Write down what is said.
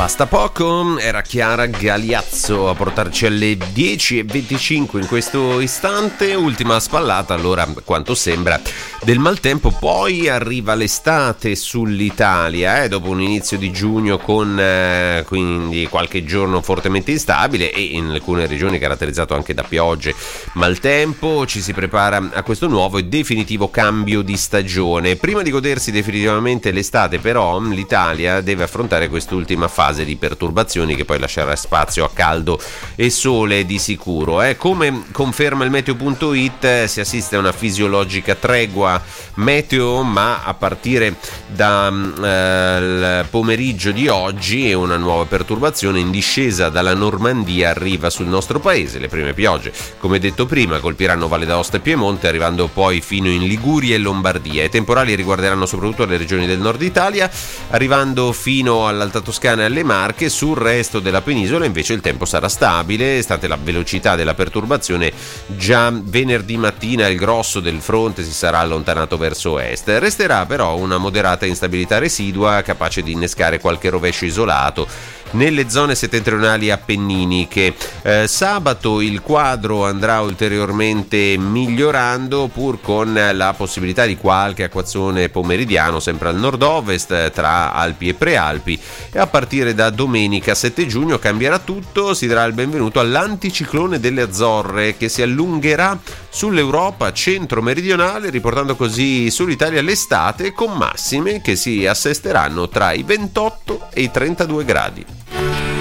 Basta poco, era Chiara Galiazzo a portarci alle 10:25 in questo istante. Ultima spallata, allora, quanto sembra, del maltempo. Poi arriva l'estate sull'Italia, dopo un inizio di giugno con quindi qualche giorno fortemente instabile e in alcune regioni caratterizzato anche da piogge, maltempo. Ci si prepara a questo nuovo e definitivo cambio di stagione. Prima di godersi definitivamente l'estate, però, l'Italia deve affrontare quest'ultima fase di perturbazioni che poi lascerà spazio a caldo e sole di sicuro. Come conferma il meteo.it, si assiste a una fisiologica tregua meteo, ma a partire dal pomeriggio di oggi una nuova perturbazione in discesa dalla Normandia arriva sul nostro paese. Le prime piogge, come detto prima, colpiranno Valle d'Aosta e Piemonte, arrivando poi fino in Liguria e Lombardia. I temporali riguarderanno soprattutto le regioni del nord Italia, arrivando fino all'Alta Toscana e alle Marche. Sul resto della penisola invece il tempo sarà stabile, stante la velocità della perturbazione. Già venerdì mattina il grosso del fronte si sarà allontanato verso est. Resterà però una moderata instabilità residua, capace di innescare qualche rovescio isolato nelle zone settentrionali appenniniche. Sabato il quadro andrà ulteriormente migliorando, pur con la possibilità di qualche acquazzone pomeridiano sempre al nord-ovest tra Alpi e Prealpi, e a partire da domenica 7 giugno cambierà tutto. Si darà il benvenuto all'anticiclone delle Azzorre, che si allungherà sull'Europa centro-meridionale, riportando così sull'Italia l'estate, con massime che si assesteranno tra i 28 e i 32 gradi.